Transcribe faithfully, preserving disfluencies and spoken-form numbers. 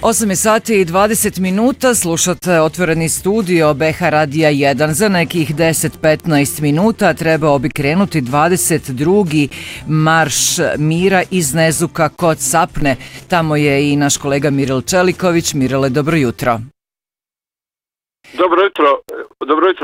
osam je sati i dvadeset minuta, slušate Otvoreni studio B H Radija jedan. Za nekih deset do petnaest minuta trebao bi krenuti dvadeset drugi marš mira iz Nezuka kod Sapne. Tamo je i naš kolega Mirel Čeliković. Mirele, dobro jutro. Dobro jutro, dobro jutro